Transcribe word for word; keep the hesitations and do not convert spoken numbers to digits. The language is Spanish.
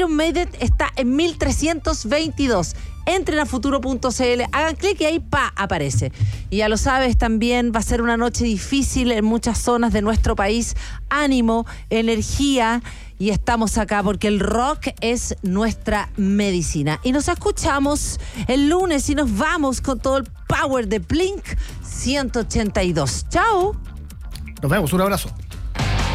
Iron Maiden está en mil trescientos veintidós. Entren a futuro punto c l, hagan clic y ahí pa, aparece. Y ya lo sabes, también va a ser una noche difícil en muchas zonas de nuestro país. Ánimo, energía, y estamos acá porque el rock es nuestra medicina. Y nos escuchamos el lunes y nos vamos con todo el power de Blink ciento ochenta y dos. ¡Chao! Nos vemos, un abrazo.